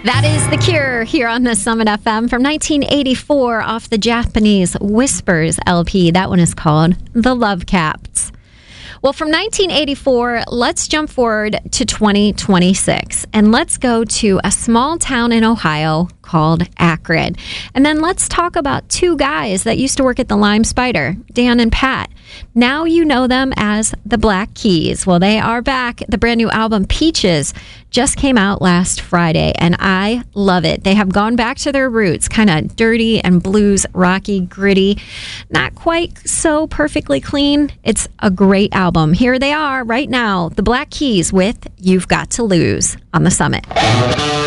That is The Cure here on the Summit FM from 1984 off the Japanese Whispers LP. That one is called The Love Cats. Well, from 1984, let's jump forward to 2026 and let's go to a small town in Ohio called Akron. And then let's talk about two guys that used to work at the Lime Spider, Dan and Pat. Now you know them as the Black Keys. Well, they are back. The brand new album Peaches just came out last Friday, and I love it. They have gone back to their roots, kind of dirty and blues, rocky, gritty, not quite so perfectly clean. It's a great album. Here they are right now, the Black Keys with You've Got to Lose on the Summit.